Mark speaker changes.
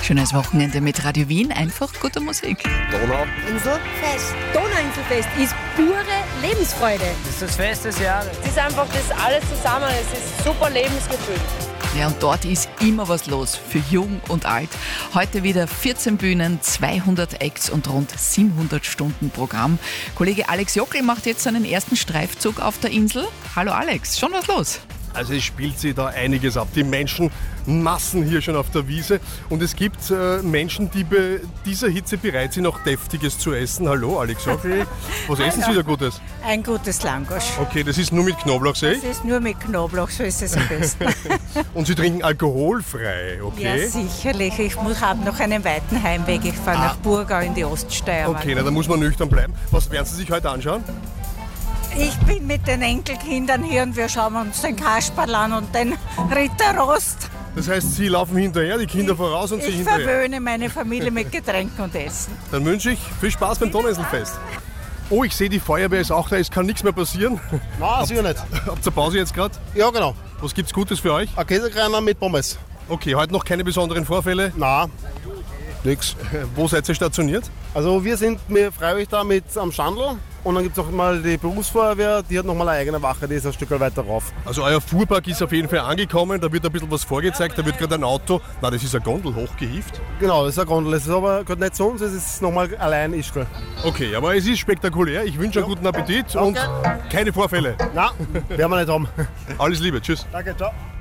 Speaker 1: Schönes Wochenende mit Radio Wien, einfach gute Musik.
Speaker 2: Donauinselfest.
Speaker 3: Donauinselfest ist pure Lebensfreude.
Speaker 4: Das ist das Fest des Jahres.
Speaker 5: Es ist einfach das alles zusammen, es ist super Lebensgefühl.
Speaker 1: Ja, und dort ist immer was los, für jung und alt. Heute wieder 14 Bühnen, 200 Acts und rund 700 Stunden Programm. Kollege Alex Jockel macht jetzt seinen ersten Streifzug auf der Insel. Hallo Alex, schon was los?
Speaker 2: Also es spielt sich da einiges ab. Die Menschen Massen hier schon auf der Wiese und es gibt Menschen, die bei dieser Hitze bereit sind, auch Deftiges zu essen. Hallo Alex Jockel, was essen Sie da Gutes?
Speaker 6: Ein gutes Langosch.
Speaker 2: Okay, das ist nur mit Knoblauch, sehe ich?
Speaker 6: Das ist nur mit Knoblauch, so ist es am besten.
Speaker 2: Und Sie trinken alkoholfrei, okay?
Speaker 6: Ja, sicherlich. Ich habe noch einen weiten Heimweg. Ich fahre nach Burgau in die Oststeiermark.
Speaker 2: Okay, na, da muss man nüchtern bleiben. Was werden Sie sich heute anschauen?
Speaker 6: Ich bin mit den Enkelkindern hier und wir schauen uns den Kasperl an und den Ritter Rost.
Speaker 2: Das heißt, Sie laufen hinterher, die Kinder voraus und Sie
Speaker 6: Ich
Speaker 2: hinterher.
Speaker 6: verwöhne meine Familie mit Getränken und Essen.
Speaker 2: Dann wünsche ich viel Spaß beim Donauinselfest. Oh, ich sehe, die Feuerwehr ist auch da, es kann nichts mehr passieren.
Speaker 7: Nein, sicher nicht.
Speaker 2: Habt ihr Pause jetzt gerade?
Speaker 7: Ja, genau.
Speaker 2: Was gibt's Gutes für euch?
Speaker 7: Ein Käsekreiner mit Pommes.
Speaker 2: Okay, heute noch keine besonderen Vorfälle.
Speaker 7: Nein, nix.
Speaker 2: Wo seid ihr stationiert?
Speaker 7: Also wir sind mit Freiwillig da mit am Schandl und dann gibt es noch mal die Berufsfeuerwehr, die hat noch mal eine eigene Wache, die ist ein Stück weiter rauf.
Speaker 2: Also euer Fuhrpark ist auf jeden Fall angekommen, da wird ein bisschen was vorgezeigt, da wird gerade ein Auto, na das ist eine Gondel hochgehievt.
Speaker 7: Genau, das ist eine Gondel, das ist aber gerade nicht zu uns, es ist nochmal allein Ischgl.
Speaker 2: Okay, aber es ist spektakulär, ich wünsche einen guten Appetit und keine Vorfälle.
Speaker 7: Nein, werden wir nicht haben.
Speaker 2: Alles Liebe, tschüss.
Speaker 7: Danke, ciao.